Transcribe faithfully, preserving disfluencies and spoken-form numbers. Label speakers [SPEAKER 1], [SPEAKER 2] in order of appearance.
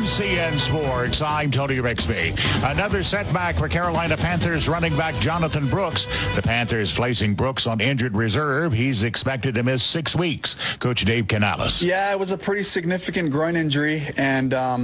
[SPEAKER 1] N C N Sports, I'm Tony Rixby. Another setback for Carolina Panthers running back Jonathan Brooks. The Panthers placing Brooks on injured reserve. He's expected to miss six weeks. Coach Dave Canales.
[SPEAKER 2] Yeah, it was a pretty significant groin injury, and um,